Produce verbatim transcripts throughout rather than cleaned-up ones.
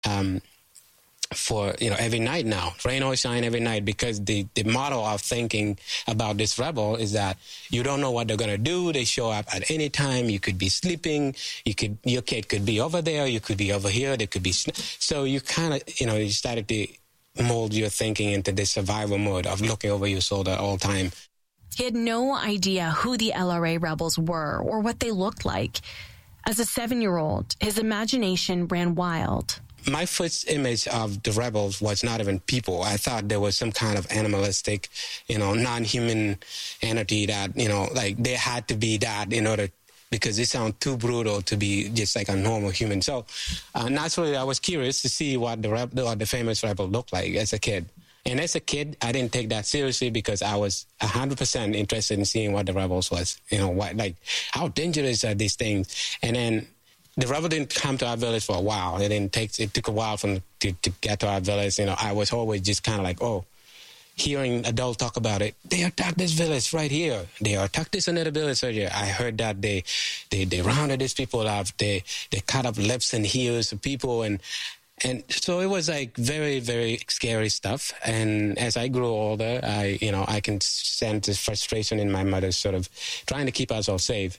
um, for, you know, every night now, rain or shine every night, because the, the model of thinking about this rebel is that you don't know what they're going to do. They show up at any time. You could be sleeping. You could, your kid could be over there. You could be over here. They could be, so you kind of, you know, you started to mold your thinking into this survival mode of looking over your shoulder all the time. He had no idea who the L R A rebels were or what they looked like. As a seven-year-old, his imagination ran wild. My first image of the rebels was not even people. I thought there was some kind of animalistic, you know, non-human entity that, you know, like they had to be that in order, because it sounds too brutal to be just like a normal human. So uh, naturally, I was curious to see what the, rep- what the famous rebel looked like as a kid. And as a kid, I didn't take that seriously because I was one hundred percent interested in seeing what the rebels was. You know, what, like, how dangerous are these things? And then the rebel didn't come to our village for a while. It didn't take, it took a while for them to, to get to our village. You know, I was always just kind of like, oh, hearing adults talk about it. They attacked this village right here. They attacked this another village right here. I heard that they, they, they rounded these people up. They, they cut up lips and ears of people. And, and so it was like very, very scary stuff. And as I grew older, I, you know, I can sense this frustration in my mother sort of trying to keep us all safe.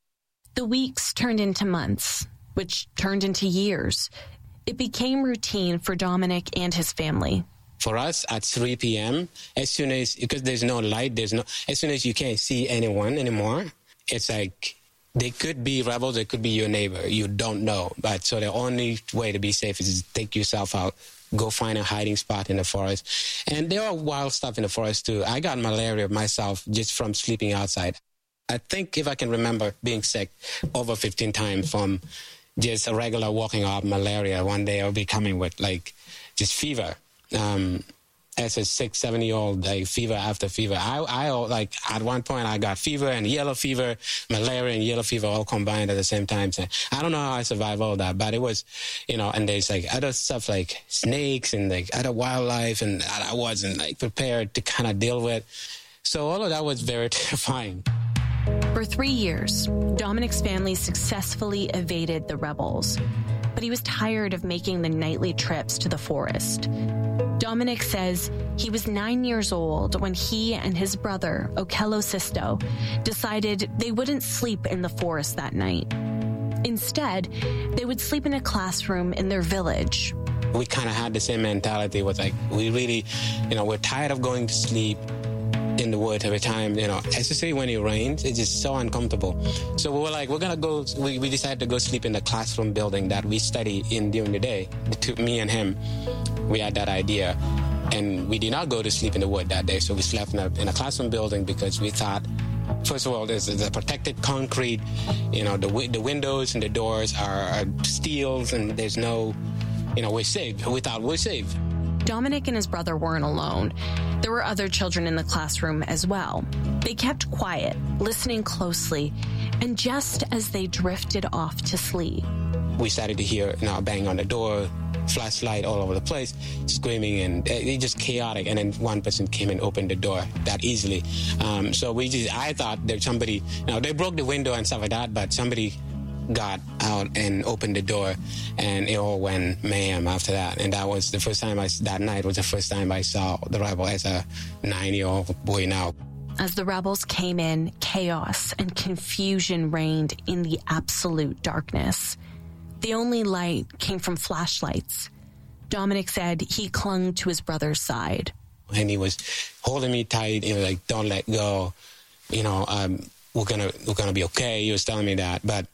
The weeks turned into months, which turned into years. It became routine for Dominic and his family. For us, at three p.m., as soon as, because there's no light, there's no, as soon as you can't see anyone anymore, it's like, they could be rebels, they could be your neighbor. You don't know. But so the only way to be safe is to take yourself out, go find a hiding spot in the forest. And there are wild stuff in the forest too. I got malaria myself just from sleeping outside. I think if I can remember being sick over fifteen times from just a regular walking off malaria, one day I'll be coming with like just fever. Um, as a six, seven-year-old, like fever after fever. I, I like at one point I got fever and yellow fever, malaria and yellow fever all combined at the same time. So I don't know how I survived all that, but it was, you know, and there's like other stuff like snakes and like other wildlife, and I wasn't like prepared to kind of deal with. So all of that was very terrifying. For three years, Dominic's family successfully evaded the rebels, but he was tired of making the nightly trips to the forest. Dominic says he was nine years old when he and his brother, Okello Sisto, decided they wouldn't sleep in the forest that night. Instead, they would sleep in a classroom in their village. We kind of had the same mentality. It was like, we really, you know, we're tired of going to sleep in the woods every time, you know, especially when it rains, it's just so uncomfortable. So we were like, we're gonna go, we, we decided to go sleep in the classroom building that we study in during the day. To me and him, we had that idea. And we did not go to sleep in the wood that day, so we slept in a, in a classroom building because we thought, first of all, there's, there's a protected concrete, you know, the, the windows and the doors are, are steels and there's no, you know, we're safe. We thought we're safe. Dominic and his brother weren't alone. There were other children in the classroom as well. They kept quiet, listening closely, and just as they drifted off to sleep, we started to hear, you know, a bang on the door, flashlight all over the place, screaming, and it just chaotic. And then one person came and opened the door that easily. Um, so we just, I thought that somebody, you know, they broke the window and stuff like that, but somebody got out and opened the door, and it all went mayhem after that. And that was the first time I, that night was the first time I saw the rebel as a nine-year-old boy now. As the rebels came in, chaos and confusion reigned in the absolute darkness. The only light came from flashlights. Dominic said he clung to his brother's side. And he was holding me tight, you know, like, don't let go. You know, um, we're gonna we're gonna be okay. He was telling me that, but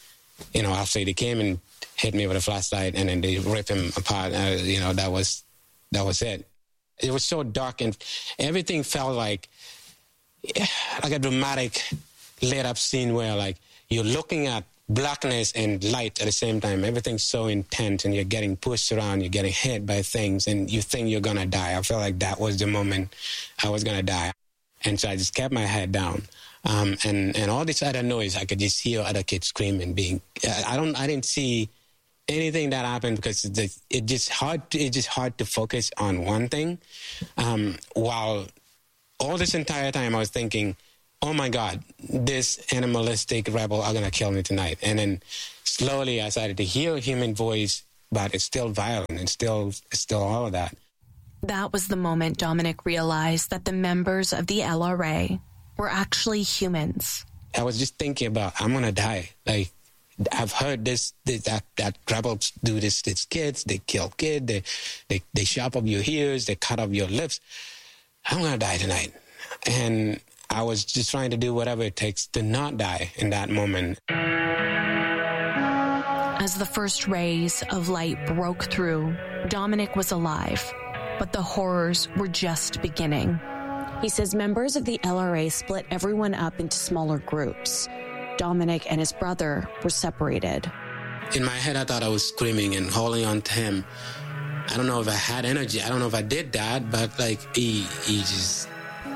you know, after they came and hit me with a flashlight and then they ripped him apart, uh, you know, that was that was it. It was so dark and everything felt like like a dramatic lit up scene where like you're looking at blackness and light at the same time. Everything's so intense and you're getting pushed around, you're getting hit by things and you think you're gonna die. I felt like that was the moment I was gonna die. And so I just kept my head down. Um, and, and all this other noise, I could just hear other kids screaming, being, I don't, I didn't see anything that happened because it, it just hard, it's just hard to focus on one thing. Um, while all this entire time I was thinking, oh my God, this animalistic rebel are going to kill me tonight. And then slowly I started to hear a human voice but it's still violent. It's still, it's still all of that. That was the moment Dominic realized that the members of the L R A were actually humans. I was just thinking about, I'm going to die. Like, I've heard this, this that, that rebels do this to kids. They kill kids. They, they, they chop up your ears. They cut off your lips. I'm going to die tonight. And I was just trying to do whatever it takes to not die in that moment. As the first rays of light broke through, Dominic was alive, but the horrors were just beginning. He says members of the L R A split everyone up into smaller groups. Dominic and his brother were separated. In my head, I thought I was screaming and holding on to him. I don't know if I had energy. I don't know if I did that, but like he, he just,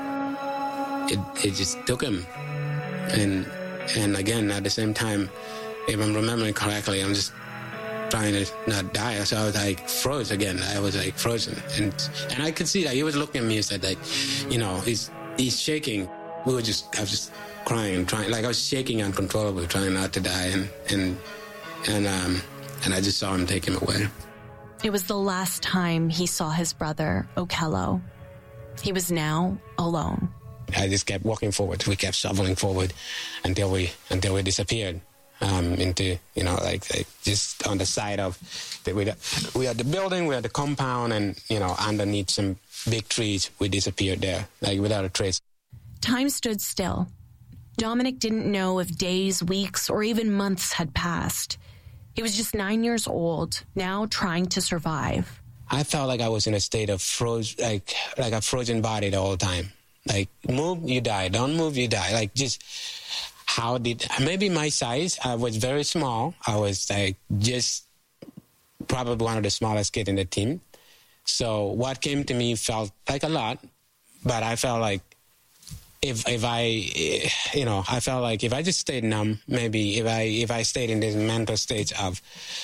it, it just took him. And, and again, at the same time, if I'm remembering correctly, I'm just trying to not die. So I was like froze again. I was like frozen, and and I could see that he was looking at me and said like, you know, he's he's shaking. We were just, I was just crying and trying, like I was shaking uncontrollably, trying not to die, and and and um and I just saw him take him away. It was the last time he saw his brother, Okello. He was now alone. I just kept walking forward. We kept shoveling forward until we until we disappeared um, into, you know, like, like just on the side of the, we we had the building, we had the compound, and you know, underneath some big trees, we disappeared there, like without a trace. Time stood still. Dominic didn't know if days, weeks, or even months had passed. He was just nine years old, now trying to survive. I felt like I was in a state of froze, like like a frozen body the whole time. Like, move, you die. Don't move, you die. Like, just how did, maybe my size, I was very small. I was like just probably one of the smallest kids in the team. So what came to me felt like a lot, but I felt like if if I, you know, I felt like if I just stayed numb, maybe if I if I stayed in this mental state of,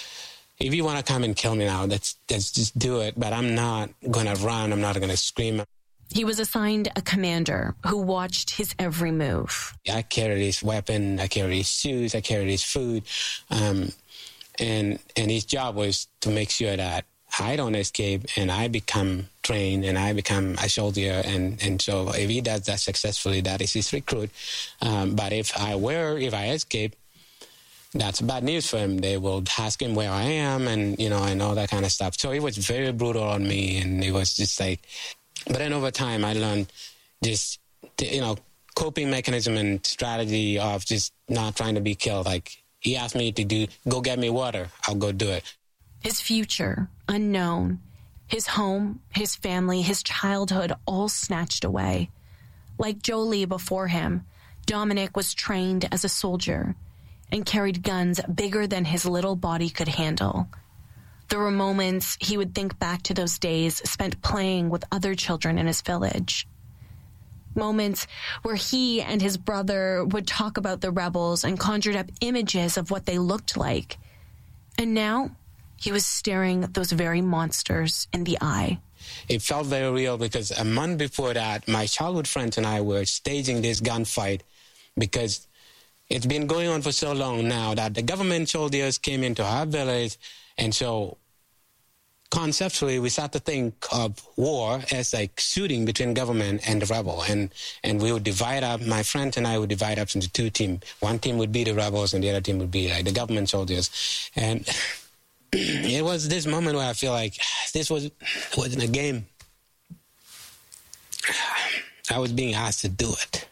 if you want to come and kill me now, let's, let's just do it. But I'm not going to run. I'm not going to scream. He was assigned a commander who watched his every move. I carried his weapon. I carried his shoes. I carried his food. Um, and and his job was to make sure that I don't escape and I become trained and I become a soldier. And, and so if he does that successfully, that is his recruit. Um, but if I were, if I escape, that's bad news for him. They will ask him where I am and, you know, and all that kind of stuff. So it was very brutal on me. And it was just like, but then over time I learned just, you know, coping mechanism and strategy of just not trying to be killed. Like he asked me to do, go get me water. I'll go do it. His future, unknown. His home, his family, his childhood, all snatched away. Like Jolie before him, Dominic was trained as a soldier and carried guns bigger than his little body could handle. There were moments he would think back to those days spent playing with other children in his village. Moments where he and his brother would talk about the rebels and conjured up images of what they looked like. And now he was staring those very monsters in the eye. It felt very real because a month before that, my childhood friends and I were staging this gunfight because it's been going on for so long now that the government soldiers came into our village. And so conceptually, we start to think of war as like shooting between government and the rebel. And, and we would divide up, my friends and I would divide up into two teams. One team would be the rebels and the other team would be like the government soldiers. And it was this moment where I feel like this was, wasn't a game. I was being asked to do it.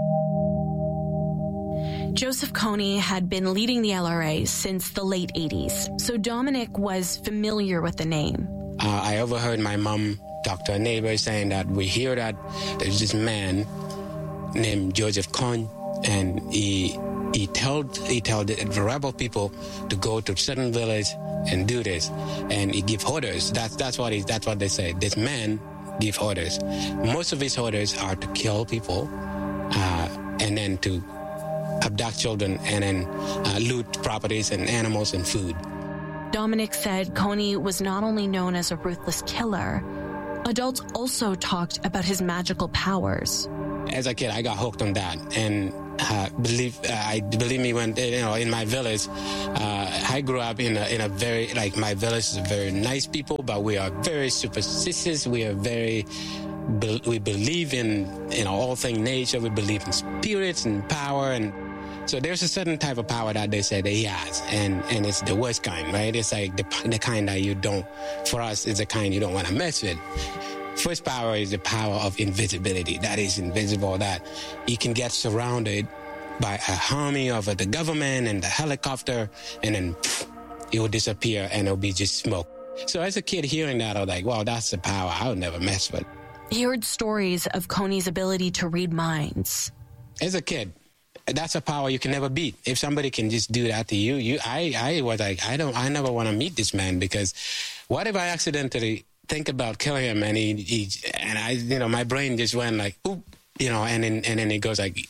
Joseph Kony had been leading the L R A since the late eighties, so Dominic was familiar with the name. Uh, I overheard my mom talk to a neighbor saying that we hear that there's this man named Joseph Kony, and he he told he told the rebel people to go to a certain village and do this, and he give orders. That's that's what he, that's what they say. This man give orders. Most of his orders are to kill people, uh, and then to abduct children, and then uh, loot properties and animals and food. Dominic said Kony was not only known as a ruthless killer, adults also talked about his magical powers. As a kid, I got hooked on that, and uh, believe uh, I believe me when you know in my village, uh, I grew up in a, in a very like my village is a very nice people, but we are very superstitious. We are very be, we believe in you know all things nature. We believe in spirits and power, and so there's a certain type of power that they say that he has, and and it's the worst kind, right? It's like the the kind that you don't. For us, it's the kind you don't want to mess with. First power is the power of invisibility. That is invisible, that you can get surrounded by a army of the government and the helicopter, and then pff, it will disappear and it'll be just smoke. So as a kid hearing that, I was like, wow, that's the power I would never mess with. He heard stories of Kony's ability to read minds. As a kid, that's a power you can never beat. If somebody can just do that to you, you, I, I was like, I don't, I never want to meet this man, because what if I accidentally think about killing him, and he, he, and I, you know, my brain just went like, oop, you know, and then, and then it goes like,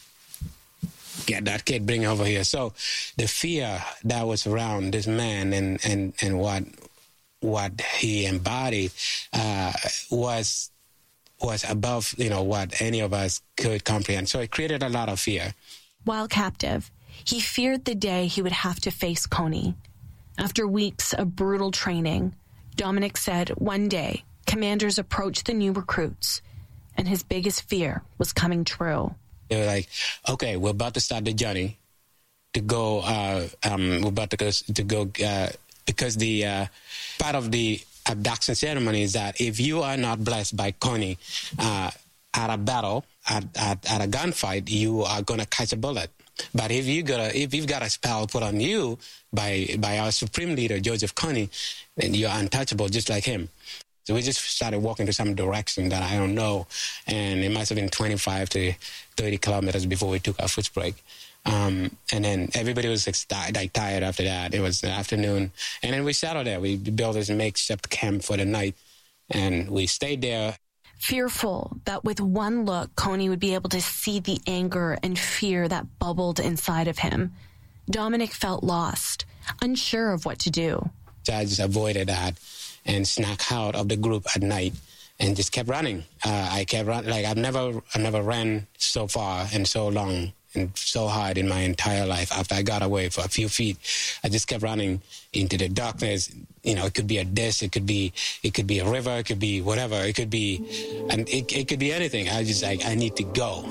get that kid, bring him over here. So the fear that was around this man and, and, and what, what he embodied, uh, was, was above, you know, what any of us could comprehend. So it created a lot of fear. While captive, he feared the day he would have to face Kony. After weeks of brutal training, Dominic said one day commanders approached the new recruits, and his biggest fear was coming true. They were like, okay, we're about to start the journey to go, uh, um, we're about to go, to go uh, because the uh, part of the abduction ceremony is that if you are not blessed by Kony uh, at a battle, at, at, at a gunfight, you are going to catch a bullet. But if you got a, if you've got a spell put on you by by our supreme leader, Joseph Kony, then you're untouchable, just like him. So we just started walking to some direction that I don't know, and it must have been twenty-five to thirty kilometers before we took our foot break. Um, and then everybody was like, like tired after that. It was the afternoon, and then we settled there. We built this makeshift camp for the night, and we stayed there. Fearful that with one look, Kony would be able to see the anger and fear that bubbled inside of him, Dominic felt lost, unsure of what to do. So I just avoided that and snuck out of the group at night and just kept running. Uh, I kept running. Like I've never, I never ran so far and so long and so hard in my entire life. After I got away for a few feet, I just kept running into the darkness. You know, it could be a disc, it could be, it could be a river, it could be whatever, it could be, and it, it could be anything. I was just like, I need to go.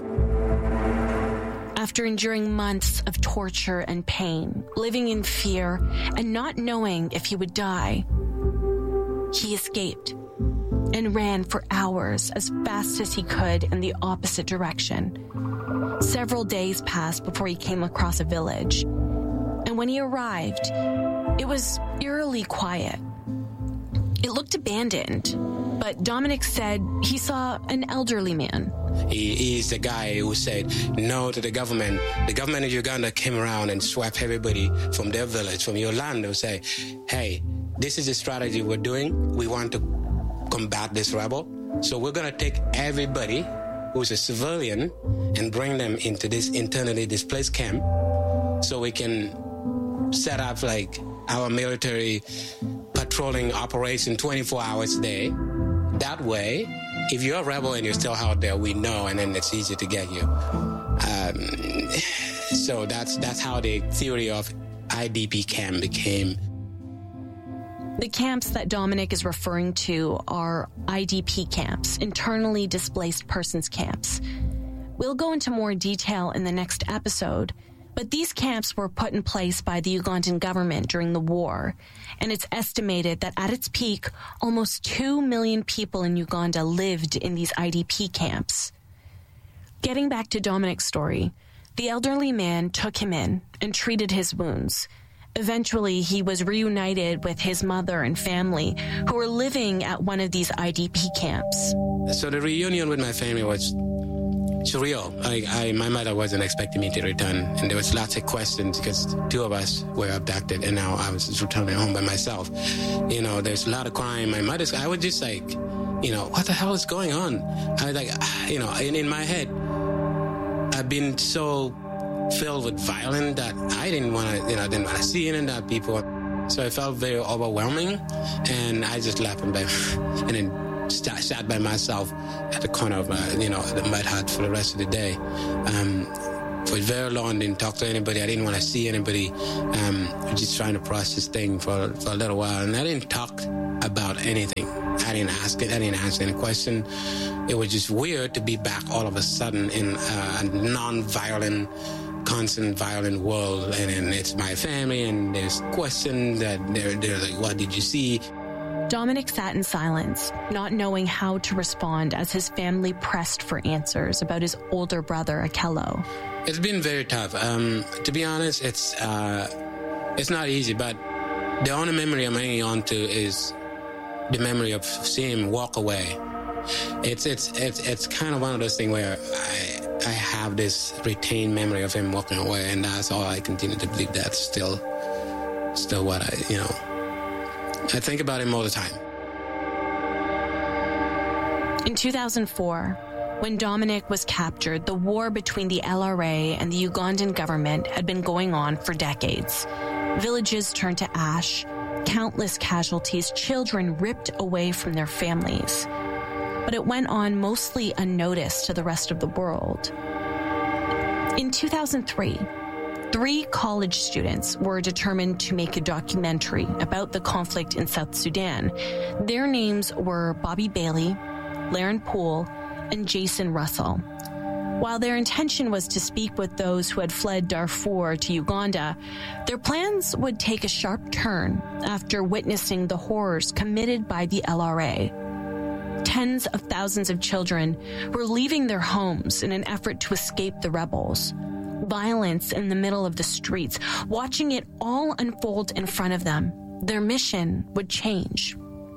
After enduring months of torture and pain, living in fear, and not knowing if he would die, he escaped and ran for hours as fast as he could in the opposite direction. Several days passed before he came across a village, and when he arrived, it was eerily quiet. It looked abandoned, but Dominic said he saw an elderly man. He, he's the guy who said no to the government. The government of Uganda came around and swept everybody from their village, from your land. They would say, hey, this is the strategy we're doing. We want to combat this rebel. So we're going to take everybody who's a civilian and bring them into this internally displaced camp so we can set up like our military patrolling operation twenty-four hours a day. That way, if you're a rebel and you're still out there, we know, and then it's easy to get you. Um, so that's that's how the theory of I D P camp became. The camps that Dominic is referring to are I D P camps, internally displaced persons camps. We'll go into more detail in the next episode, but these camps were put in place by the Ugandan government during the war, and it's estimated that at its peak, almost two million people in Uganda lived in these I D P camps. Getting back to Dominic's story, the elderly man took him in and treated his wounds. Eventually, he was reunited with his mother and family, who were living at one of these I D P camps. So the reunion with my family was surreal. Like I, my mother wasn't expecting me to return, and there was lots of questions because two of us were abducted, and now I was returning home by myself. You know, there's a lot of crying. My mother's, I was just like, you know, what the hell is going on? I was like, you know, in, in my head, I've been so filled with violence that I didn't want to, you know, didn't want to see any of that people. So it felt very overwhelming, and I just left and, by, and then st- sat by myself at the corner of, uh, you know, the mud hut for the rest of the day. Um, for very long, didn't talk to anybody. I didn't want to see anybody. Um, just trying to process things for, for a little while. And I didn't talk about anything. I didn't ask it. I didn't answer any question. It was just weird to be back all of a sudden in a non-violent, constant violent world. And, and it's my family, and there's questions that they're, they're like, what did you see? Dominic sat in silence, not knowing how to respond as his family pressed for answers about his older brother, Okello. It's been very tough. Um, to be honest, it's uh, it's not easy, but the only memory I'm hanging on to is the memory of seeing him walk away. It's it's it's it's kind of one of those things where I I have this retained memory of him walking away, and that's all I continue to believe. That's still still what I you know. I think about him all the time. In two thousand four, when Dominic was captured, the war between the L R A and the Ugandan government had been going on for decades. Villages turned to ash, countless casualties, children ripped away from their families. But it went on mostly unnoticed to the rest of the world. In two thousand three, three college students were determined to make a documentary about the conflict in South Sudan. Their names were Bobby Bailey, Laren Poole, and Jason Russell. While their intention was to speak with those who had fled Darfur to Uganda, their plans would take a sharp turn after witnessing the horrors committed by the L R A. Tens of thousands of children were leaving their homes in an effort to escape the rebels. Violence in the middle of the streets, watching it all unfold in front of them. Their mission would change.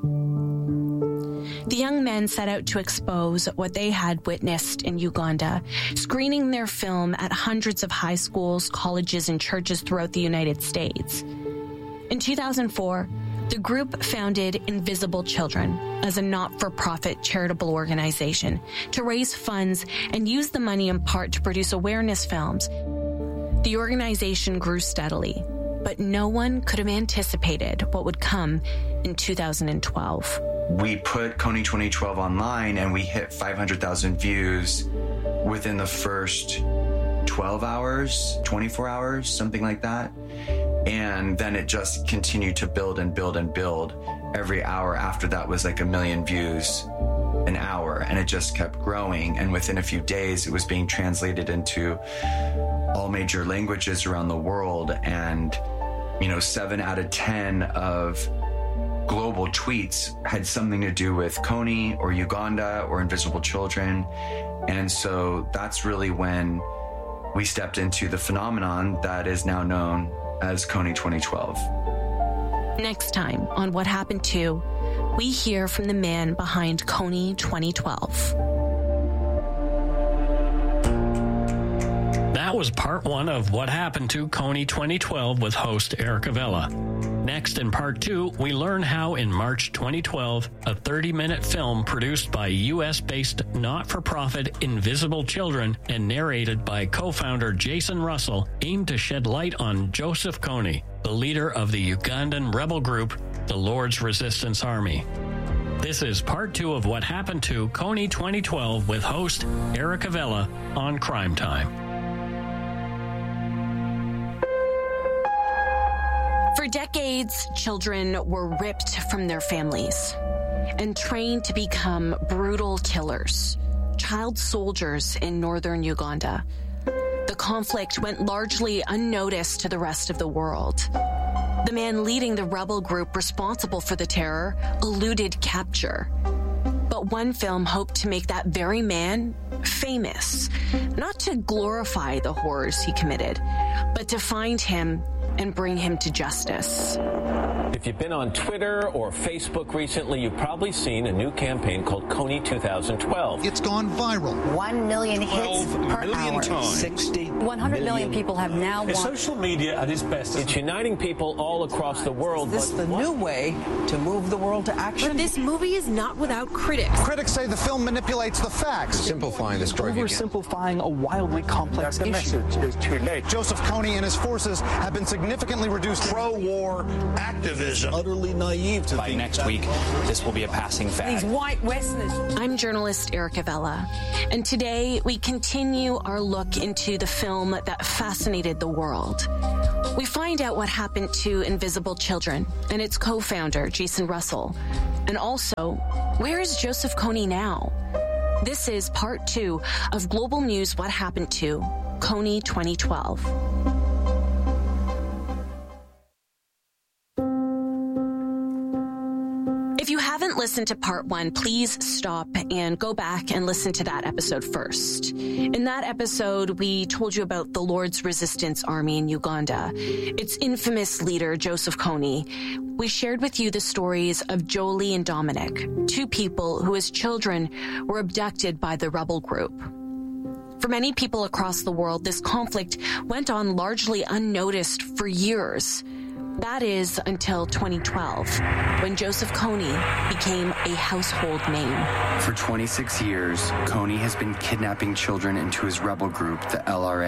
The young men set out to expose what they had witnessed in Uganda, screening their film at hundreds of high schools, colleges, and churches throughout the United States. In two thousand four, the group founded Invisible Children as a not-for-profit charitable organization to raise funds and use the money in part to produce awareness films. The organization grew steadily, but no one could have anticipated what would come in two thousand twelve. We put Kony twenty twelve online and we hit five hundred thousand views within the first twelve hours, twenty-four hours, something like that. And then it just continued to build and build and build. Every hour after that was like a million views an hour, and it just kept growing. And within a few days, it was being translated into all major languages around the world. And, you know, seven out of ten of global tweets had something to do with Kony or Uganda or Invisible Children. And so that's really when we stepped into the phenomenon that is now known as Kony twenty twelve. Next time on What Happened To, we hear from the man behind Kony twenty twelve. That was part one of What Happened To Kony twenty twelve with host Eric Avella. Next, in part two, we learn how in March twenty twelve, a thirty-minute film produced by U S-based not-for-profit Invisible Children and narrated by co-founder Jason Russell aimed to shed light on Joseph Kony, the leader of the Ugandan rebel group, the Lord's Resistance Army. This is part two of What Happened To Kony twenty twelve with host Eric Avella on Crime Time. For decades, children were ripped from their families and trained to become brutal killers, child soldiers in northern Uganda. The conflict went largely unnoticed to the rest of the world. The man leading the rebel group responsible for the terror eluded capture. But one film hoped to make that very man famous, not to glorify the horrors he committed, but to find him and bring him to justice. If you've been on Twitter or Facebook recently, you've probably seen a new campaign called Kony twenty twelve. It's gone viral. One million hits per million hour. times. sixty one hundred million people have now watched. Social media at its best. It's uniting people all across the world. Is this the new way to move the world to action? But this movie is not without critics. Critics say the film manipulates the facts. Simplifying the story. Oversimplifying a wildly complex the issue. message is too late. Joseph Kony and his forces have been significantly reduced. Pro-war activists is utterly naive to By think next that week, this will be a passing fad. These white Westerners. I'm journalist Erica Vella, and today we continue our look into the film that fascinated the world. We find out what happened to Invisible Children and its co-founder, Jason Russell. And also, where is Joseph Kony now? This is part two of Global News What Happened to Kony twenty twelve. If you haven't listened to part one, please stop and go back and listen to that episode first. In that episode, we told you about the Lord's Resistance Army in Uganda, its infamous leader, Joseph Kony. We shared with you the stories of Jolie and Dominic, two people who as children were abducted by the rebel group. For many people across the world, this conflict went on largely unnoticed for years. That is until twenty twelve, when Joseph Kony became a household name. For twenty-six years, Kony has been kidnapping children into his rebel group, the L R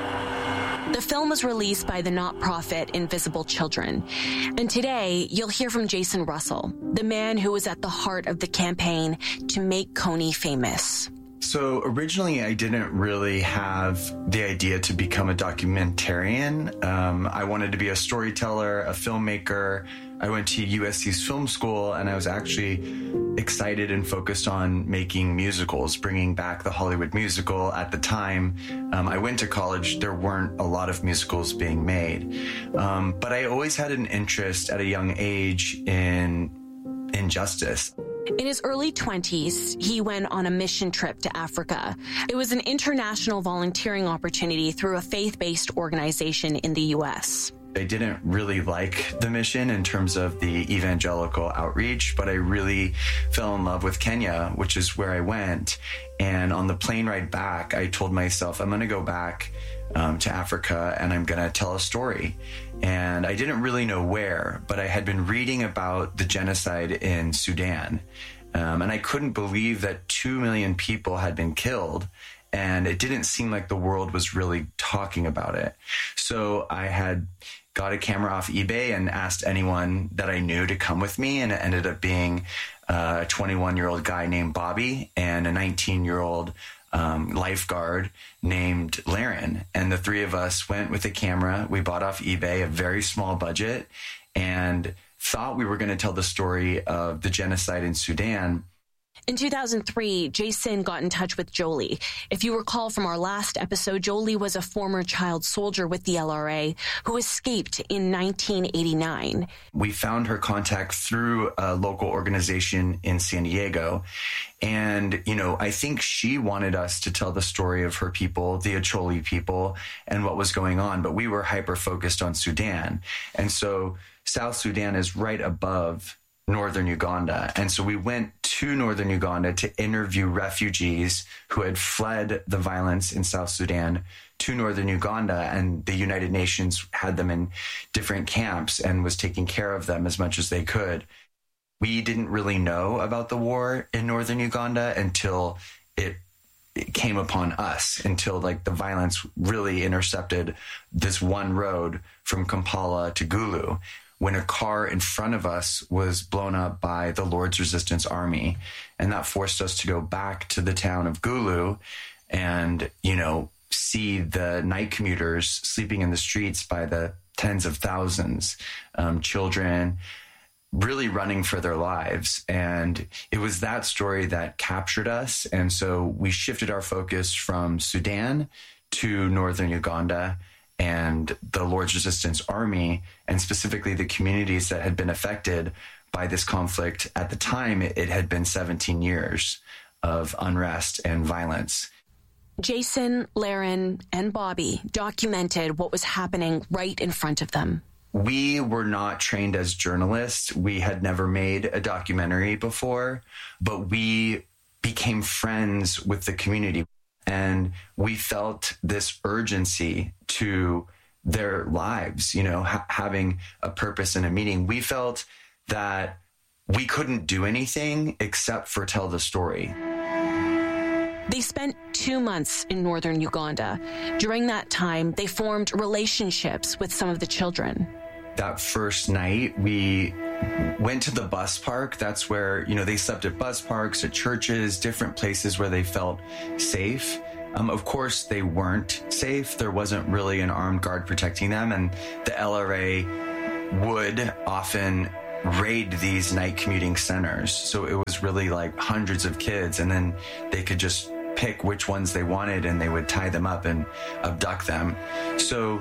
A. The film was released by the not-profit Invisible Children. And today, you'll hear from Jason Russell, the man who was at the heart of the campaign to make Kony famous. So originally, I didn't really have the idea to become a documentarian. Um, I wanted to be a storyteller, a filmmaker. I went to U S C's film school, and I was actually excited and focused on making musicals, bringing back the Hollywood musical. At the time um, I went to college, there weren't a lot of musicals being made. Um, but I always had an interest at a young age in injustice. In his early twenties, he went on a mission trip to Africa. It was an international volunteering opportunity through a faith-based organization in the U S. I didn't really like the mission in terms of the evangelical outreach, but I really fell in love with Kenya, which is where I went. And on the plane ride back, I told myself, I'm going to go back um, to Africa and I'm going to tell a story. And I didn't really know where, but I had been reading about the genocide in Sudan. Um, and I couldn't believe that two million people had been killed. And it didn't seem like the world was really talking about it. So I had got a camera off eBay and asked anyone that I knew to come with me. And it ended up being a twenty-one-year-old guy named Bobby and a nineteen-year-old um, lifeguard named Laren. And the three of us went with a camera. We bought off eBay, a very small budget, and thought we were going to tell the story of the genocide in Sudan. In two thousand three, Jason got in touch with Jolie. If you recall from our last episode, Jolie was a former child soldier with the L R A who escaped in nineteen eighty-nine. We found her contact through a local organization in San Diego. And, you know, I think she wanted us to tell the story of her people, the Acholi people, and what was going on. But we were hyper-focused on Sudan. And so South Sudan is right above northern Uganda. And so we went to northern Uganda to interview refugees who had fled the violence in South Sudan to northern Uganda, and the United Nations had them in different camps and was taking care of them as much as they could. We didn't really know about the war in northern Uganda until it, it came upon us, until like the violence really intercepted this one road from Kampala to Gulu, when a car in front of us was blown up by the Lord's Resistance Army. And that forced us to go back to the town of Gulu and, you know, see the night commuters sleeping in the streets by the tens of thousands, um, children really running for their lives. And it was that story that captured us. And so we shifted our focus from Sudan to northern Uganda and the Lord's Resistance Army, and specifically the communities that had been affected by this conflict. At the time, it had been seventeen years of unrest and violence. Jason, Laren, and Bobby documented what was happening right in front of them. We were not trained as journalists. We had never made a documentary before, but we became friends with the community. And we felt this urgency to their lives, you know, ha- having a purpose and a meaning. We felt that we couldn't do anything except for tell the story. They spent two months in northern Uganda. During that time, they formed relationships with some of the children. that first night, we went to the bus park. That's where, you know, they slept at bus parks, at churches, different places where they felt safe. Um, of course, they weren't safe. There wasn't really an armed guard protecting them. And the L R A would often raid these night commuting centers. So it was really like hundreds of kids, and then they could just pick which ones they wanted and they would tie them up and abduct them. So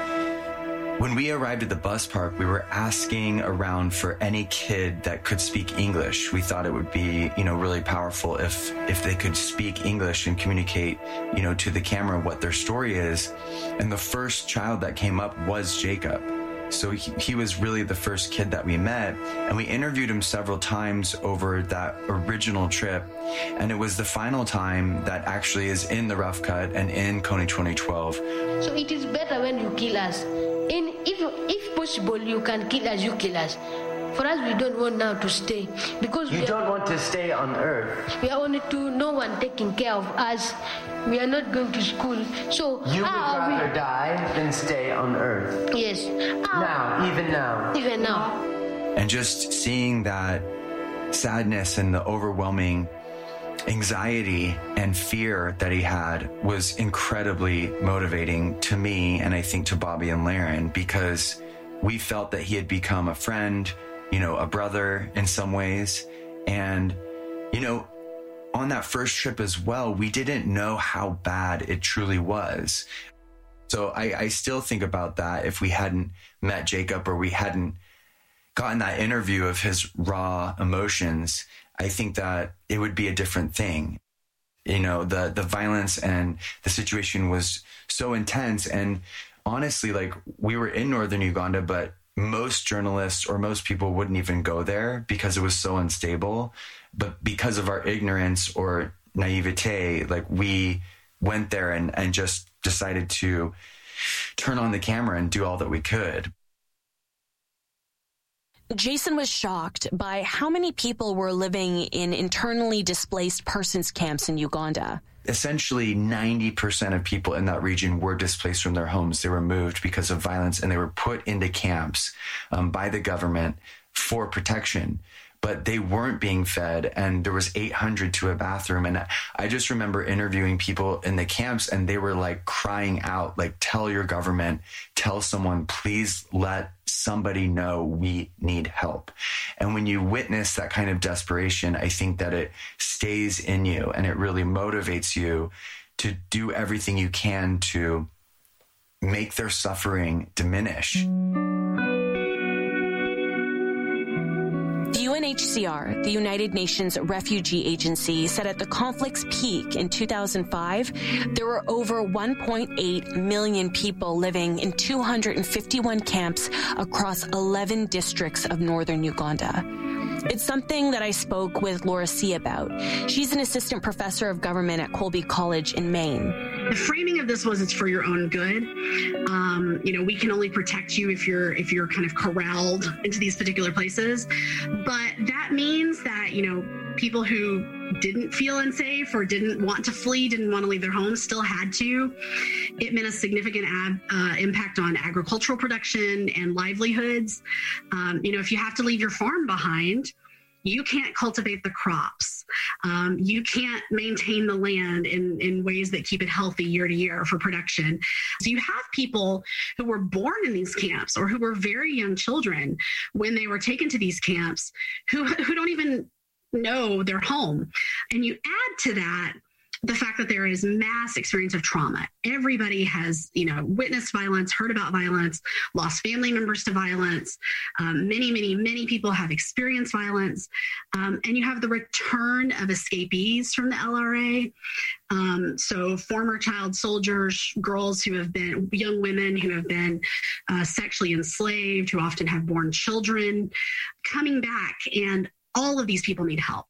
when we arrived at the bus park, we were asking around for any kid that could speak English. We thought it would be, you know, really powerful if if they could speak English and communicate, you know, to the camera what their story is. And the first child that came up was Jacob. So he, he was really the first kid that we met, and we interviewed him several times over that original trip. And it was the final time that actually is in the Rough Cut and in Kony twenty twelve. So it is better when you kill us. And if, if possible, you can kill us, you kill us. For us, we don't want now to stay because you we don't are, want to stay on Earth. We are only two, no one taking care of us. We are not going to school. So you would ah, rather we, die than stay on Earth. Yes. Ah, now, even now. Even now. And just seeing that sadness and the overwhelming anxiety and fear that he had was incredibly motivating to me, and I think to Bobby and Laren, because we felt that he had become a friend, you know, a brother in some ways. And, you know, on that first trip as well, we didn't know how bad it truly was. So I, I still think about that. If we hadn't met Jacob or we hadn't gotten that interview of his raw emotions, I think that it would be a different thing. You know, the, the violence and the situation was so intense. And honestly, like, we were in northern Uganda, but most journalists or most people wouldn't even go there because it was so unstable. But because of our ignorance or naivete, like, we went there and, and just decided to turn on the camera and do all that we could. Jason was shocked by how many people were living in internally displaced persons camps in Uganda. Essentially, ninety percent of people in that region were displaced from their homes. They were moved because of violence, and they were put into camps um, by the government for protection. But they weren't being fed, and there was eight hundred to a bathroom. And I just remember interviewing people in the camps, and they were like crying out, like, tell your government, tell someone, please let somebody know we need help. And when you witness that kind of desperation, I think that it stays in you, and it really motivates you to do everything you can to make their suffering diminish. The U N H C R, the United Nations Refugee Agency, said at the conflict's peak in two thousand five, there were over one point eight million people living in two hundred fifty-one camps across eleven districts of northern Uganda. It's something that I spoke with Laura C. about. She's an assistant professor of government at Colby College in Maine. The framing of this was it's for your own good. Um, you know, we can only protect you if you're if you're kind of corralled into these particular places. But that means that, you know, people who didn't feel unsafe or didn't want to flee, didn't want to leave their homes, still had to. It meant a significant ab, uh, impact on agricultural production and livelihoods. Um, you know, if you have to leave your farm behind, you can't cultivate the crops. Um, you can't maintain the land in, in ways that keep it healthy year to year for production. So you have people who were born in these camps or who were very young children when they were taken to these camps who, who don't even know their home. And you add to that the fact that there is mass experience of trauma. Everybody has, you know, witnessed violence, heard about violence, lost family members to violence. Um, many, many, many people have experienced violence. Um, and you have the return of escapees from the L R A. Um, so former child soldiers, girls who have been, young women who have been uh, sexually enslaved, who often have born children, coming back. And all of these people need help.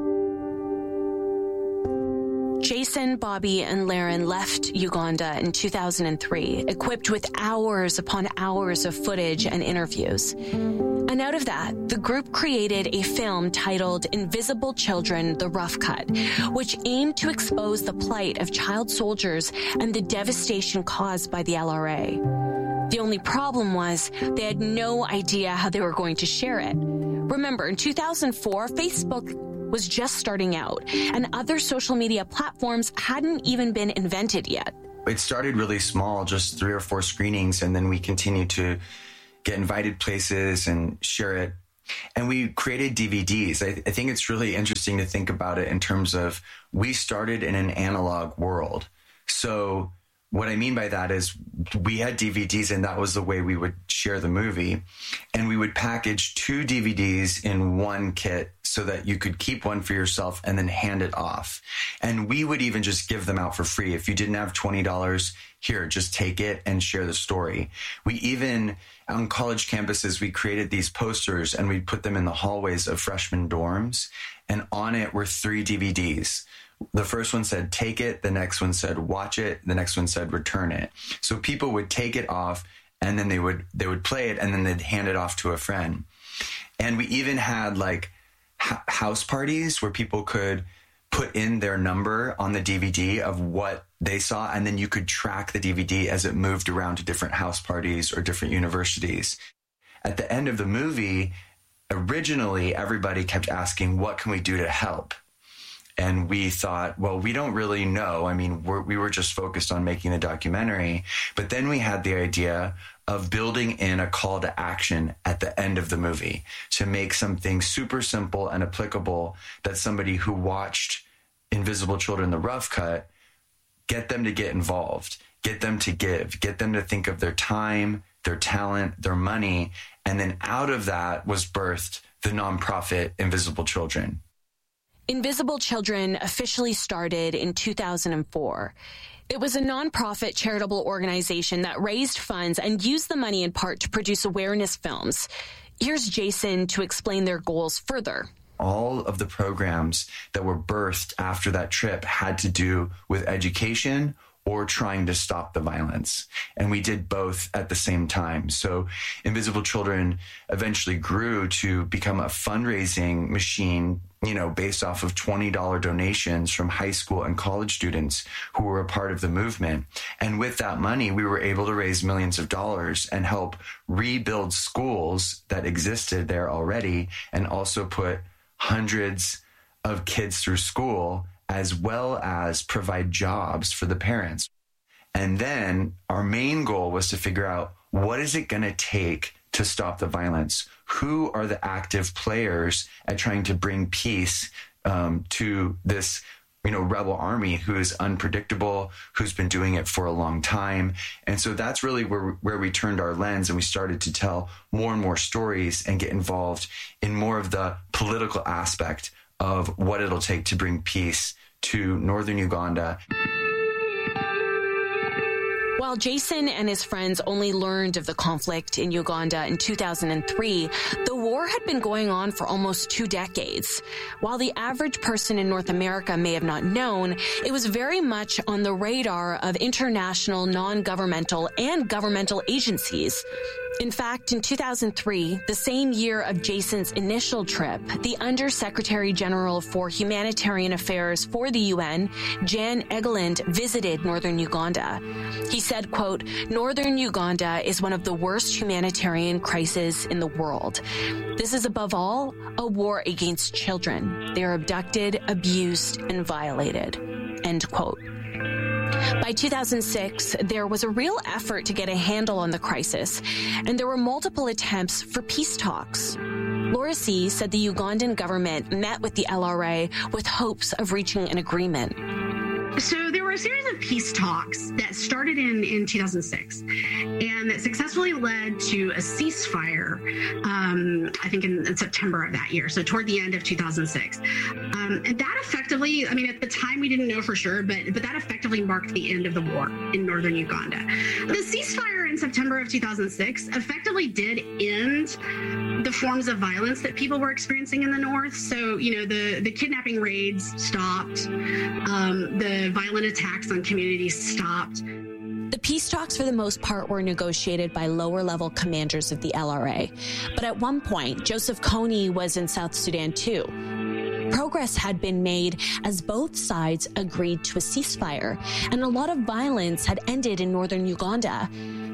Jason, Bobby, and Laren left Uganda in two thousand three, equipped with hours upon hours of footage and interviews. And out of that, the group created a film titled Invisible Children, The Rough Cut, which aimed to expose the plight of child soldiers and the devastation caused by the L R A. The only problem was they had no idea how they were going to share it. Remember, in two thousand four, Facebook was just starting out, and other social media platforms hadn't even been invented yet. It started really small, just three or four screenings, and then we continued to get invited places and share it. And we created D V Ds. I, I think it's really interesting to think about it in terms of we started in an analog world. So what I mean by that is we had D V Ds, and that was the way we would share the movie. And we would package two D V Ds in one kit so that you could keep one for yourself and then hand it off. And we would even just give them out for free. If you didn't have twenty dollars, here, just take it and share the story. We even, on college campuses, we created these posters and we put them in the hallways of freshman dorms. And on it were three D V Ds. The first one said, take it. The next one said, watch it. The next one said, return it. So people would take it off and then they would, they would play it and then they'd hand it off to a friend. And we even had like h- house parties where people could put in their number on the D V D of what they saw. And then you could track the D V D as it moved around to different house parties or different universities. At the end of the movie, originally everybody kept asking, what can we do to help? And we thought, well, we don't really know. I mean, we're, we were just focused on making the documentary. But then we had the idea of building in a call to action at the end of the movie to make something super simple and applicable that somebody who watched Invisible Children, the rough cut, get them to get involved, get them to give, get them to think of their time, their talent, their money. And then out of that was birthed the nonprofit Invisible Children. Invisible Children officially started in two thousand four. It was a nonprofit charitable organization that raised funds and used the money in part to produce awareness films. Here's Jason to explain their goals further. All of the programs that were birthed after that trip had to do with education or trying to stop the violence. And we did both at the same time. So Invisible Children eventually grew to become a fundraising machine, you know, based off of twenty dollars donations from high school and college students who were a part of the movement. And with that money, we were able to raise millions of dollars and help rebuild schools that existed there already, and also put hundreds of kids through school, as well as provide jobs for the parents. And then our main goal was to figure out, what is it going to take to stop the violence? Who are the active players at trying to bring peace um, to this, you know, rebel army who is unpredictable, who's been doing it for a long time? And so that's really where, where we turned our lens, and we started to tell more and more stories and get involved in more of the political aspect of what it'll take to bring peace to northern Uganda. While Jason and his friends only learned of the conflict in Uganda in two thousand three, the war had been going on for almost two decades. While the average person in North America may have not known, it was very much on the radar of international non-governmental and governmental agencies. In fact, in two thousand three, the same year of Jason's initial trip, the Undersecretary General for Humanitarian Affairs for the U N, Jan Egeland, visited northern Uganda. He said, quote, "Northern Uganda is one of the worst humanitarian crises in the world. This is above all a war against children. They are abducted, abused, and violated," end quote. By two thousand six, there was a real effort to get a handle on the crisis, and there were multiple attempts for peace talks. Laura C. said the Ugandan government met with the L R A with hopes of reaching an agreement. So there were a series of peace talks that started in, in two thousand six and that successfully led to a ceasefire, um, I think in, in September of that year, so toward the end of two thousand six. Um, and that effectively, I mean, at the time we didn't know for sure, but, but that effectively marked the end of the war in northern Uganda. The ceasefire in September of two thousand six effectively did end the forms of violence that people were experiencing in the north. So, you know, the, the kidnapping raids stopped, um, the violent attacks on communities stopped. The peace talks, for the most part, were negotiated by lower-level commanders of the L R A. But at one point, Joseph Kony was in South Sudan, too. Progress had been made as both sides agreed to a ceasefire, and a lot of violence had ended in northern Uganda.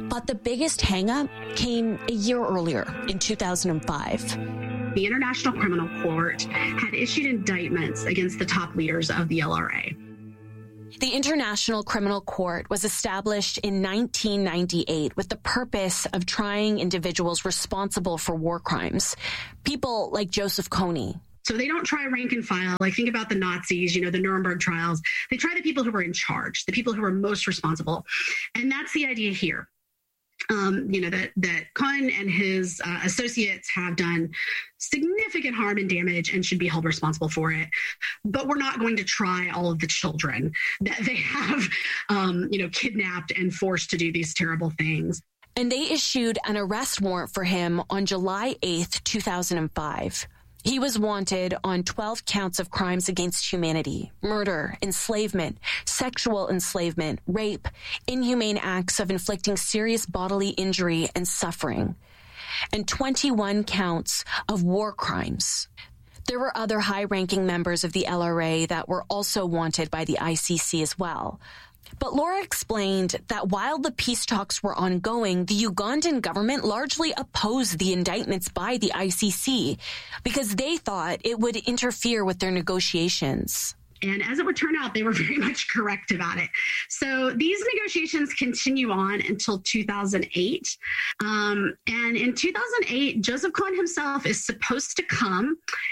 But the biggest hangup came a year earlier in two thousand five. The International Criminal Court had issued indictments against the top leaders of the L R A. The International Criminal Court was established in nineteen ninety-eight with the purpose of trying individuals responsible for war crimes, people like Joseph Kony. So they don't try rank and file. Like, think about the Nazis, you know, the Nuremberg trials. They try the people who were in charge, the people who were most responsible. And that's the idea here. Um, you know, that, that Cohen and his uh, associates have done significant harm and damage and should be held responsible for it. But we're not going to try all of the children that they have, um, you know, kidnapped and forced to do these terrible things. And they issued an arrest warrant for him on July eighth, two thousand five. He was wanted on twelve counts of crimes against humanity, murder, enslavement, sexual enslavement, rape, inhumane acts of inflicting serious bodily injury and suffering, and twenty-one counts of war crimes. There were other high-ranking members of the L R A that were also wanted by the I C C as well. But Laura explained that while the peace talks were ongoing, the Ugandan government largely opposed the indictments by the I C C because they thought it would interfere with their negotiations. And as it would turn out, they were very much correct about it. So these negotiations continue on until two thousand eight. Um, and in two thousand eight, Joseph Kony himself is supposed to come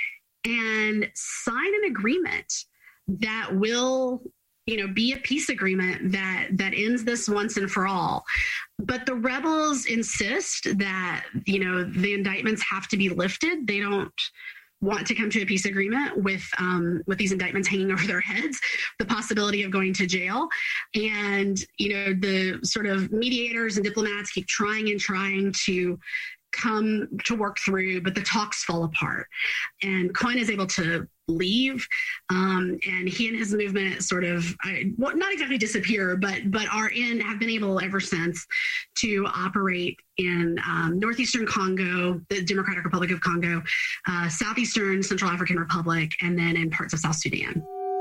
and sign an agreement that will, you know, be a peace agreement that that ends this once and for all. But the rebels insist that, you know, the indictments have to be lifted. They don't want to come to a peace agreement with um, with these indictments hanging over their heads, the possibility of going to jail. And, you know, the sort of mediators and diplomats keep trying and trying to come to work through, but the talks fall apart. And Cohen is able to leave, um, and he and his movement sort of, I, well, not exactly disappear, but but are in, have been able ever since to operate in um, northeastern Congo, the Democratic Republic of Congo, uh, southeastern Central African Republic, and then in parts of South Sudan.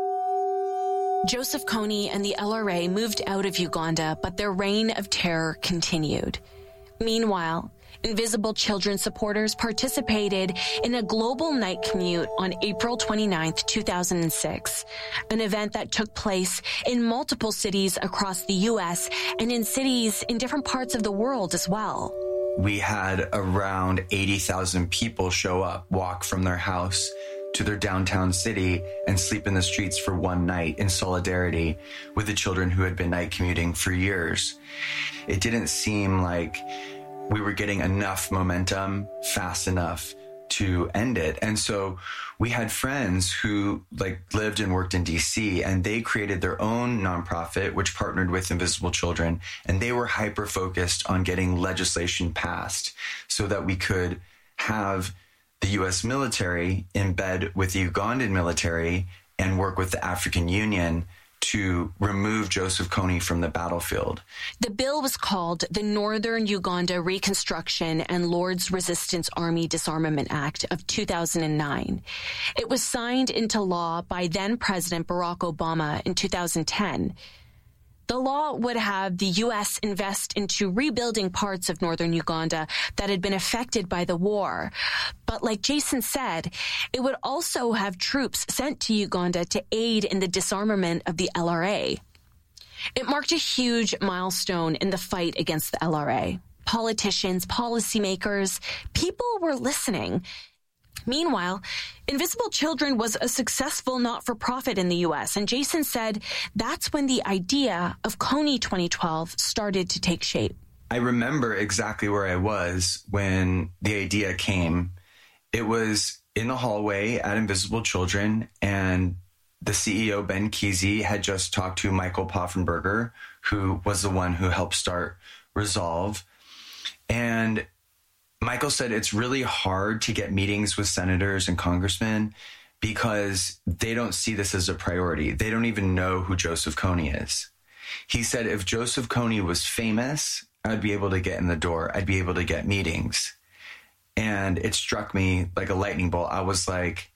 Joseph Kony and the L R A moved out of Uganda, but their reign of terror continued. Meanwhile, Invisible Children supporters participated in a global night commute on April twenty-ninth, two thousand six, an event that took place in multiple cities across the U S and in cities in different parts of the world as well. We had around eighty thousand people show up, walk from their house to their downtown city and sleep in the streets for one night in solidarity with the children who had been night commuting for years. It didn't seem like we were getting enough momentum fast enough to end it. And so we had friends who like lived and worked in D C, and they created their own nonprofit, which partnered with Invisible Children. And they were hyper focused on getting legislation passed so that we could have the U S military embed with the Ugandan military and work with the African Union to remove Joseph Kony from the battlefield. The bill was called the Northern Uganda Reconstruction and Lord's Resistance Army Disarmament Act of two thousand nine. It was signed into law by then President Barack Obama in two thousand ten. The law would have the U S invest into rebuilding parts of northern Uganda that had been affected by the war. But like Jason said, it would also have troops sent to Uganda to aid in the disarmament of the L R A. It marked a huge milestone in the fight against the L R A. Politicians, policymakers, people were listening. Meanwhile, Invisible Children was a successful not-for-profit in the U S, and Jason said that's when the idea of Kony twenty twelve started to take shape. I remember exactly where I was when the idea came. It was in the hallway at Invisible Children, and the C E O, Ben Kesey, had just talked to Michael Poffenberger, who was the one who helped start Resolve. And Michael said it's really hard to get meetings with senators and congressmen because they don't see this as a priority. They don't even know who Joseph Kony is. He said if Joseph Kony was famous, I'd be able to get in the door. I'd be able to get meetings. And it struck me like a lightning bolt. I was like,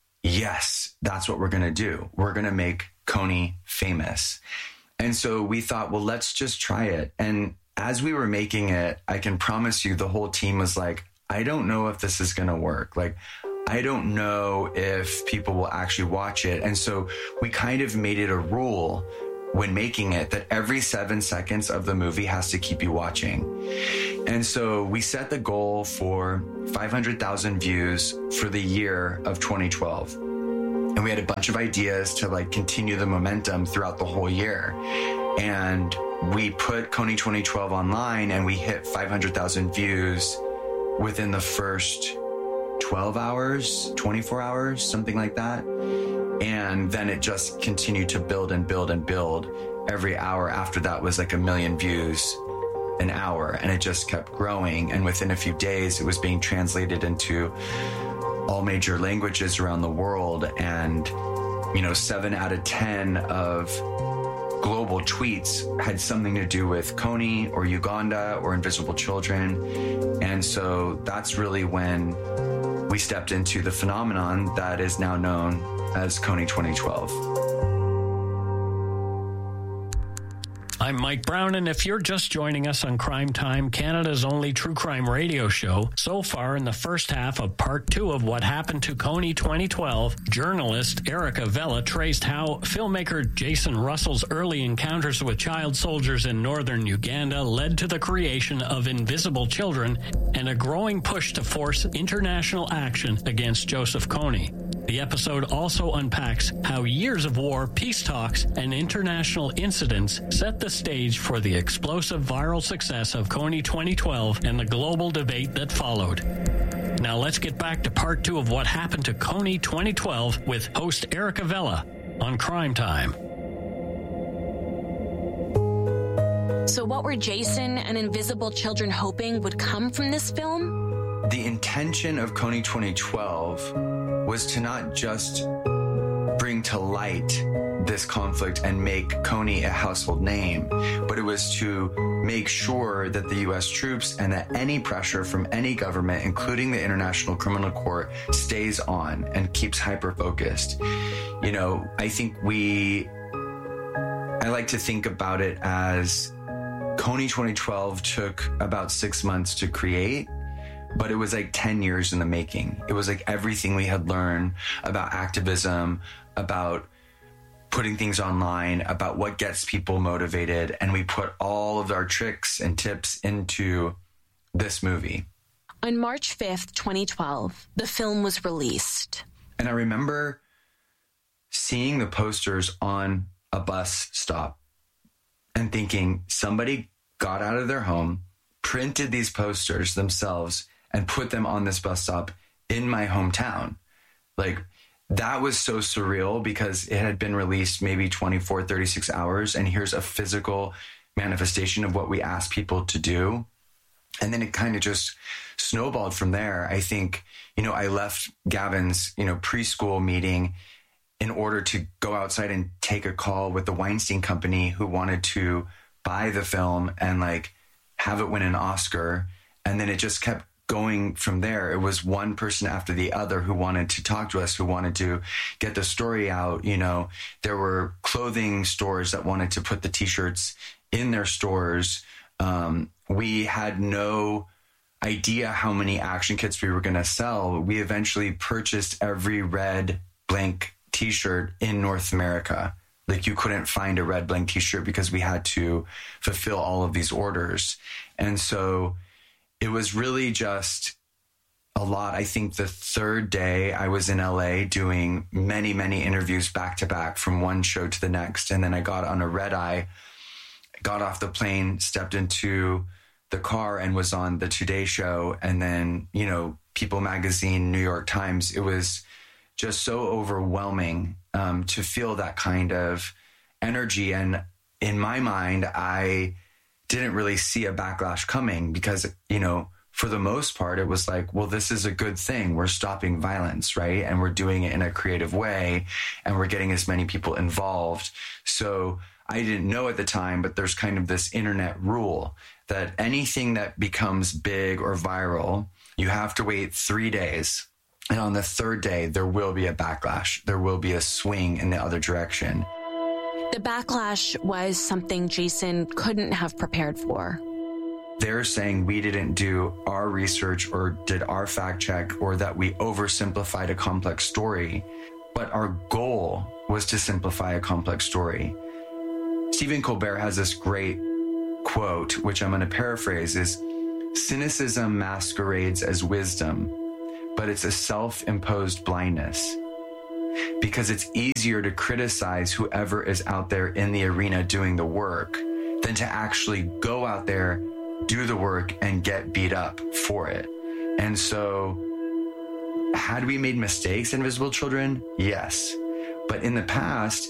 yes, that's what we're going to do. We're going to make Kony famous. And so we thought, well, let's just try it. And as we were making it, I can promise you the whole team was like, I don't know if this is going to work. Like, I don't know if people will actually watch it. And so we kind of made it a rule when making it that every seven seconds of the movie has to keep you watching. And so we set the goal for five hundred thousand views for the year of twenty twelve. And we had a bunch of ideas to like continue the momentum throughout the whole year. And we put Kony twenty twelve online and we hit five hundred thousand views within the first twelve hours, twenty-four hours, something like that. And then it just continued to build and build and build. Every hour after that was like a million views an hour, and it just kept growing. And within a few days, it was being translated into all major languages around the world. And, you know, seven out of ten of global tweets had something to do with Kony or Uganda or Invisible Children. And so that's really when we stepped into the phenomenon that is now known as Kony twenty twelve. I'm Mike Brown, and if you're just joining us on Crime Time, Canada's only true crime radio show, so far in the first half of part two of What Happened to Kony twenty twelve, journalist Erica Vela traced how filmmaker Jason Russell's early encounters with child soldiers in northern Uganda led to the creation of Invisible Children and a growing push to force international action against Joseph Kony. The episode also unpacks how years of war, peace talks, and international incidents set the stage for the explosive viral success of Kony twenty twelve and the global debate that followed. Now let's get back to part two of What Happened to Kony twenty twelve with host Erica Vela on Crime Time. So what were Jason and Invisible Children hoping would come from this film? The intention of Kony twenty twelve was to not just bring to light this conflict and make Kony a household name, but it was to make sure that the U S troops and that any pressure from any government, including the International Criminal Court, stays on and keeps hyper-focused. You know, I think we, I like to think about it as Kony twenty twelve took about six months to create, but it was like ten years in the making. It was like everything we had learned about activism, about putting things online, about what gets people motivated. And we put all of our tricks and tips into this movie. On March fifth, twenty twelve, the film was released. And I remember seeing the posters on a bus stop and thinking somebody got out of their home, printed these posters themselves, and put them on this bus stop in my hometown. Like, that was so surreal because it had been released maybe twenty-four, thirty-six hours. And here's a physical manifestation of what we asked people to do. And then it kind of just snowballed from there. I think, you know, I left Gavin's, you know, preschool meeting in order to go outside and take a call with the Weinstein Company, who wanted to buy the film and like have it win an Oscar. And then it just kept going from there. It was one person after the other who wanted to talk to us, who wanted to get the story out. You know, there were clothing stores that wanted to put the t-shirts in their stores. Um, we had no idea how many action kits we were going to sell. We eventually purchased every red blank t-shirt in North America. Like, you couldn't find a red blank t-shirt because we had to fulfill all of these orders. And so it was really just a lot. I think the third day I was in L A doing many, many interviews back to back from one show to the next. And then I got on a red eye, got off the plane, stepped into the car and was on the Today Show. And then, you know, People Magazine, New York Times. It was just so overwhelming um, to feel that kind of energy. And in my mind, I didn't really see a backlash coming because, you know, for the most part, it was like, well, this is a good thing. We're stopping violence, right? And we're doing it in a creative way, and we're getting as many people involved. So I didn't know at the time, but there's kind of this internet rule that anything that becomes big or viral, you have to wait three days. And on the third day, there will be a backlash. There will be a swing in the other direction. The backlash was something Jason couldn't have prepared for. they're saying we didn't do our research or did our fact check or that we oversimplified a complex story. But our goal was to simplify a complex story. Stephen Colbert has this great quote, which I'm going to paraphrase, is cynicism masquerades as wisdom, but it's a self-imposed blindness. Because it's easier to criticize whoever is out there in the arena doing the work than to actually go out there, do the work, and get beat up for it. And so, had we made mistakes, Invisible Children? Yes. But in the past,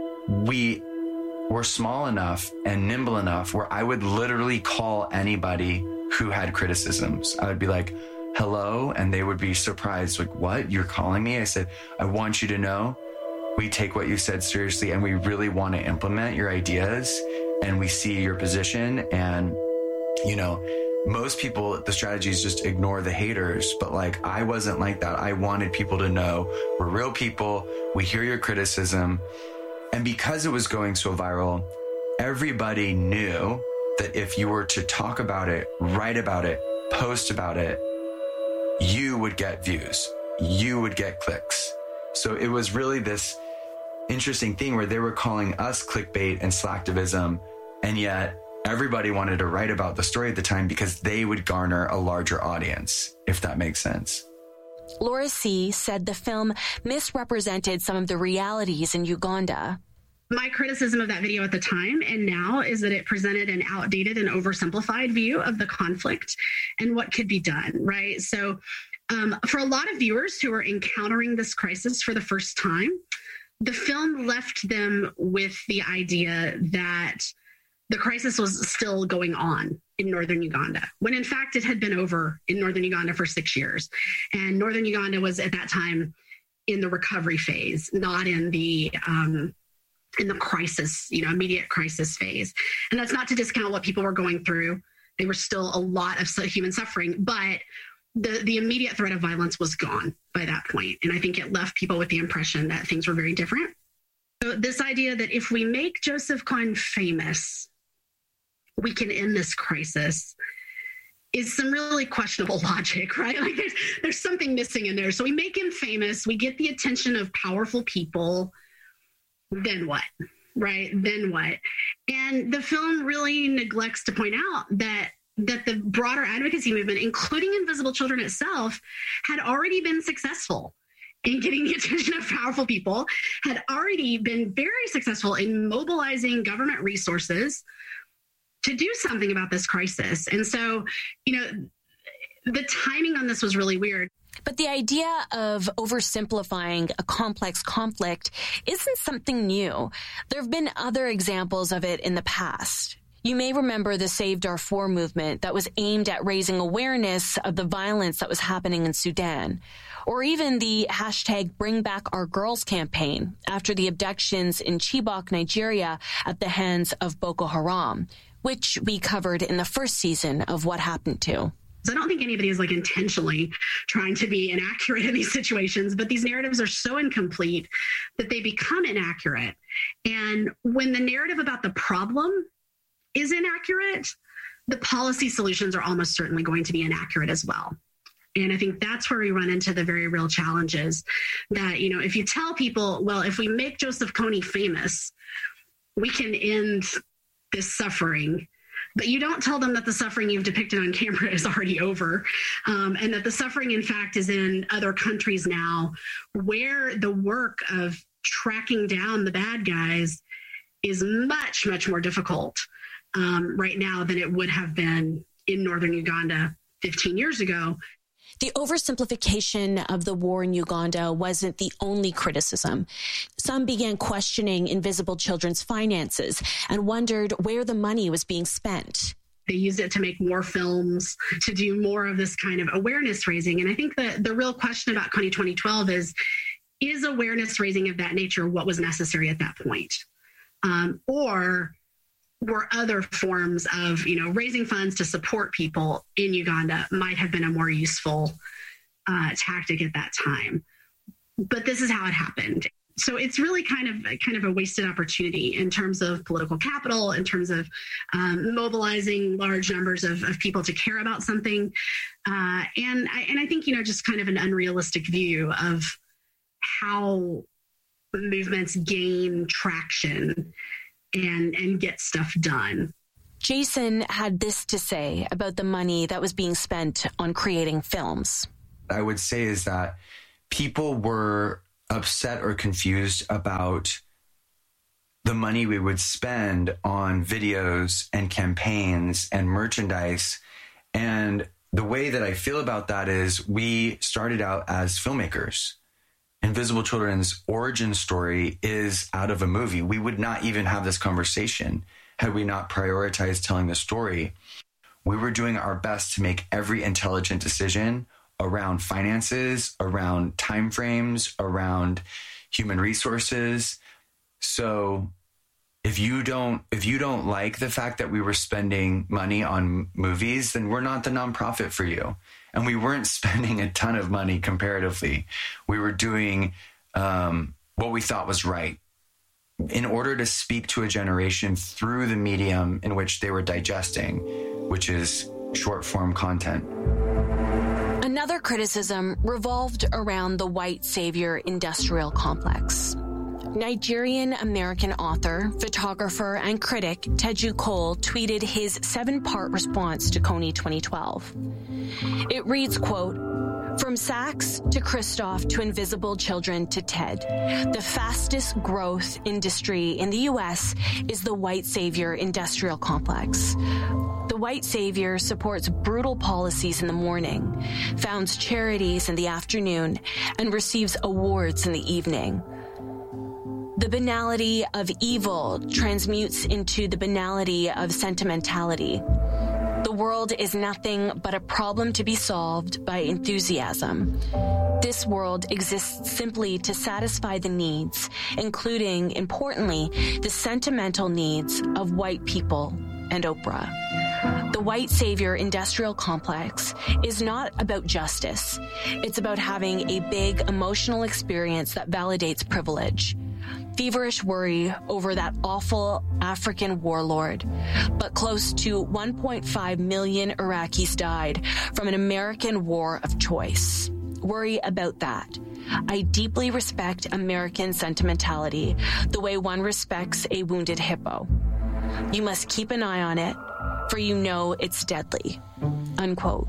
we were small enough and nimble enough where I would literally call anybody who had criticisms. I would be like, hello, and they would be surprised, like, what? You're calling me? I said, I want you to know we take what you said seriously and we really want to implement your ideas and we see your position. And, you know, most people, the strategy is just ignore the haters, but like, I wasn't like that. I wanted people to know we're real people. We hear your criticism. And because it was going so viral, everybody knew that if you were to talk about it, write about it, post about it, you would get views, you would get clicks. So it was really this interesting thing where they were calling us clickbait and slacktivism, and yet everybody wanted to write about the story at the time because they would garner a larger audience, if that makes sense. Laura See said the film misrepresented some of the realities in Uganda. My criticism of that video at the time and now is that it presented an outdated and oversimplified view of the conflict and what could be done, right? So um, for a lot of viewers who are encountering this crisis for the first time, the film left them with the idea that the crisis was still going on in northern Uganda, when in fact it had been over in northern Uganda for six years. And northern Uganda was at that time in the recovery phase, not in the um, in the crisis, you know, immediate crisis phase. And that's not to discount what people were going through. There was still a lot of human suffering, but the, the immediate threat of violence was gone by that point. And I think it left people with the impression that things were very different. So this idea that if we make Joseph Kony famous, we can end this crisis is some really questionable logic, right? Like there's, there's something missing in there. So we make him famous, we get the attention of powerful people, then what, right? Then what? And the film really neglects to point out that that the broader advocacy movement, including Invisible Children itself, had already been successful in getting the attention of powerful people, had already been very successful in mobilizing government resources to do something about this crisis. And so, you know, the timing on this was really weird. But the idea of oversimplifying a complex conflict isn't something new. There have been other examples of it in the past. You may remember the Save Darfur movement that was aimed at raising awareness of the violence that was happening in Sudan, or even the hashtag Bring Back Our Girls campaign after the abductions in Chibok, Nigeria at the hands of Boko Haram, which we covered in the first season of What Happened To. So I don't think anybody is like intentionally trying to be inaccurate in these situations, but these narratives are so incomplete that they become inaccurate. And when the narrative about the problem is inaccurate, the policy solutions are almost certainly going to be inaccurate as well. And I think that's where we run into the very real challenges that, you know, if you tell people, well, if we make Joseph Kony famous, we can end this suffering, but you don't tell them that the suffering you've depicted on camera is already over, um, and that the suffering, in fact, is in other countries now where the work of tracking down the bad guys is much, much more difficult um, right now than it would have been in northern Uganda fifteen years ago. The oversimplification of the war in Uganda wasn't the only criticism. Some began questioning Invisible Children's finances and wondered where the money was being spent. They used it to make more films, to do more of this kind of awareness raising. And I think that the real question about Kony twenty twelve is, is awareness raising of that nature what was necessary at that point? Um, or were other forms of, you know, raising funds to support people in Uganda might have been a more useful uh, tactic at that time. But this is how it happened. So it's really kind of kind of a wasted opportunity in terms of political capital, in terms of um, mobilizing large numbers of, of people to care about something. Uh, and, I, and I think, you know, just kind of an unrealistic view of how movements gain traction and, and get stuff done. Jason had this to say about the money that was being spent on creating films. I would say is that people were upset or confused about the money we would spend on videos and campaigns and merchandise. And the way that I feel about that is we started out as filmmakers. Invisible Children's origin story is out of a movie. We would not even have this conversation had we not prioritized telling the story. We were doing our best to make every intelligent decision around finances, around timeframes, around human resources. So if you don't if you don't like the fact that we were spending money on movies, then we're not the nonprofit for you. And we weren't spending a ton of money comparatively. We were doing um, what we thought was right in order to speak to a generation through the medium in which they were digesting, which is short form content. Another criticism revolved around the white savior industrial complex. Nigerian-American author, photographer, and critic Teju Cole tweeted his seven-part response to Kony twenty twelve. It reads, quote, "From Saks to Christoph to Invisible Children to TED, the fastest growth industry in the U S is the white savior industrial complex. The white savior supports brutal policies in the morning, founds charities in the afternoon, and receives awards in the evening. The banality of evil transmutes into the banality of sentimentality. The world is nothing but a problem to be solved by enthusiasm. This world exists simply to satisfy the needs, including, importantly, the sentimental needs of white people and Oprah. The white savior industrial complex is not about justice. It's about having a big emotional experience that validates privilege. Feverish worry over that awful African warlord. But close to one point five million Iraqis died from an American war of choice. Worry about that. I deeply respect American sentimentality, the way one respects a wounded hippo. You must keep an eye on it, for you know it's deadly." Unquote.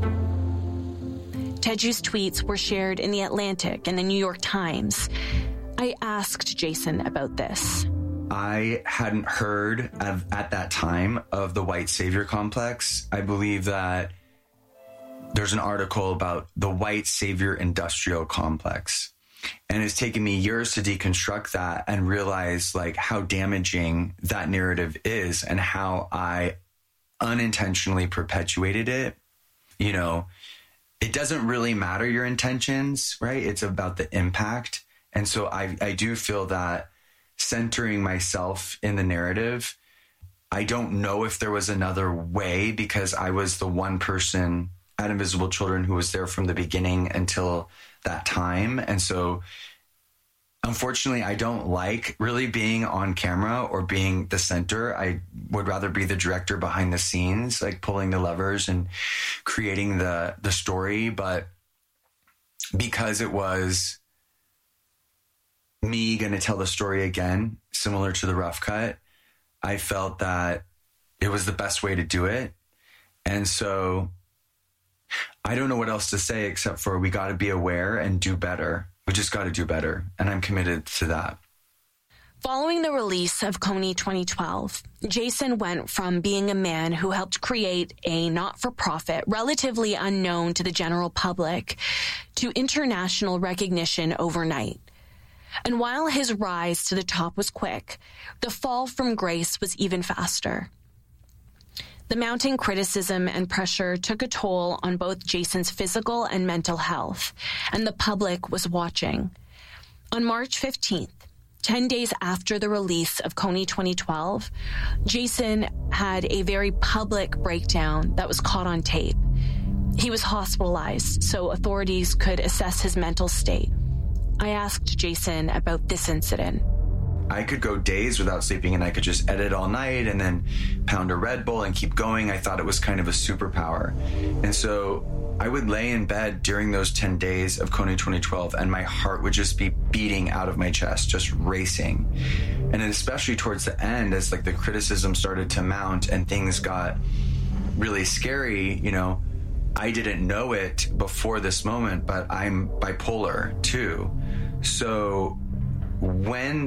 Teju's tweets were shared in The Atlantic and The New York Times. I asked Jason about this. I hadn't heard of, at that time of the white savior complex. I believe that there's an article about the white savior industrial complex. And it's taken me years to deconstruct that and realize like how damaging that narrative is and how I unintentionally perpetuated it. You know, it doesn't really matter your intentions, right? It's about the impact. And so I, I do feel that centering myself in the narrative, I don't know if there was another way because I was the one person at Invisible Children who was there from the beginning until that time. And so unfortunately, I don't like really being on camera or being the center. I would rather be the director behind the scenes, like pulling the levers and creating the, the story. But because it was me going to tell the story again, similar to the rough cut, I felt that it was the best way to do it. And so I don't know what else to say except for we got to be aware and do better. We just got to do better. And I'm committed to that. Following the release of Kony twenty twelve, Jason went from being a man who helped create a not-for-profit, relatively unknown to the general public, to international recognition overnight. And while his rise to the top was quick, the fall from grace was even faster. The mounting criticism and pressure took a toll on both Jason's physical and mental health, and the public was watching. On March fifteenth, ten days after the release of Kony twenty twelve, Jason had a very public breakdown that was caught on tape. He was hospitalized so authorities could assess his mental state. I asked Jason about this incident. I could go days without sleeping and I could just edit all night and then pound a Red Bull and keep going. I thought it was kind of a superpower. And so I would lay in bed during those ten days of Kony twenty twelve and my heart would just be beating out of my chest, just racing. And then especially towards the end, as like the criticism started to mount and things got really scary, you know, I didn't know it before this moment, but I'm bipolar too. So when